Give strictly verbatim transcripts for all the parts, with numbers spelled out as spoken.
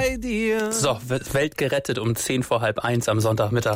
bei dir. So, Welt gerettet um zehn vor halb eins am Sonntagmittag.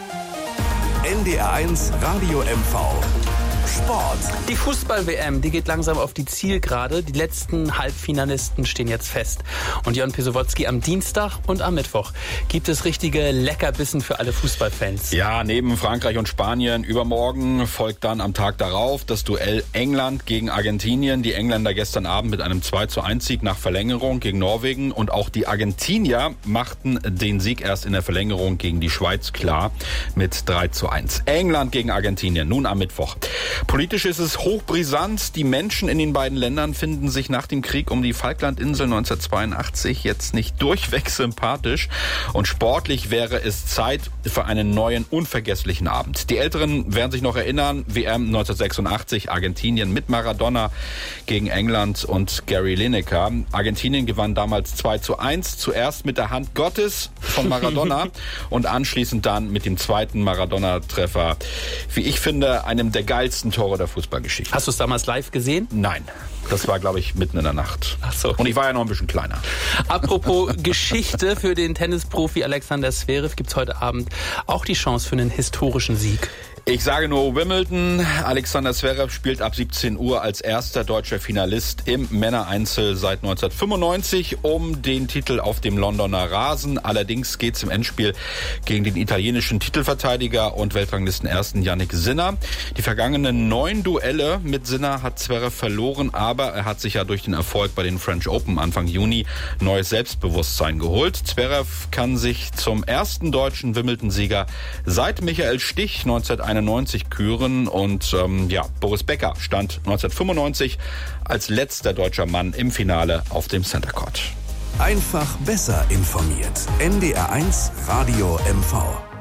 N D R eins Radio M V. Sport. Die Fußball-W M, die geht langsam auf die Zielgerade. Die letzten Halbfinalisten stehen jetzt fest. Und Jon Pesowodski, am Dienstag und am Mittwoch gibt es richtige Leckerbissen für alle Fußballfans. Ja, neben Frankreich und Spanien übermorgen folgt dann am Tag darauf das Duell England gegen Argentinien. Die Engländer gestern Abend mit einem zwei zu eins Sieg nach Verlängerung gegen Norwegen. Und auch die Argentinier machten den Sieg erst in der Verlängerung gegen die Schweiz klar mit drei zu eins. England gegen Argentinien, nun am Mittwoch. Politisch ist es hochbrisant. Die Menschen in den beiden Ländern finden sich nach dem Krieg um die Falklandinseln neunzehnhundertzweiundachtzig jetzt nicht durchweg sympathisch. Und sportlich wäre es Zeit für einen neuen, unvergesslichen Abend. Die Älteren werden sich noch erinnern, W M neunzehnhundertsechsundachtzig, Argentinien mit Maradona gegen England und Gary Lineker. Argentinien gewann damals zwei zu eins, zuerst mit der Hand Gottes von Maradona und anschließend dann mit dem zweiten Maradona-Treffer, wie ich finde, einem der geilsten Tore der Fußballgeschichte. Hast du es damals live gesehen? Nein, das war, glaube ich, mitten in der Nacht. Ach so. Und ich war ja noch ein bisschen kleiner. Apropos Geschichte, für den Tennisprofi Alexander Zverev gibt es heute Abend auch die Chance für einen historischen Sieg. Ich sage nur Wimbledon. Alexander Zverev spielt ab siebzehn Uhr als erster deutscher Finalist im Männereinzel seit neunzehnhundertfünfundneunzig um den Titel auf dem Londoner Rasen. Allerdings geht es im Endspiel gegen den italienischen Titelverteidiger und Weltranglistenersten Jannik Sinner. Die vergangenen neun Duelle mit Sinner hat Zverev verloren, aber er hat sich ja durch den Erfolg bei den French Open Anfang Juni neues Selbstbewusstsein geholt. Zverev kann sich zum ersten deutschen Wimbledon-Sieger seit Michael Stich neunzehnhunderteinundneunzig küren und ähm, ja, Boris Becker stand neunzehnhundertfünfundneunzig als letzter deutscher Mann im Finale auf dem Center Court. Einfach besser informiert. N D R eins Radio M V.